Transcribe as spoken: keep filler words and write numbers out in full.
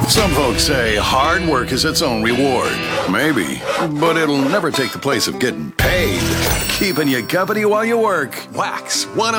Some folks say hard work is its own reward. Maybe, but it'll never take the place of getting paid. Keeping you company while you work. Wax one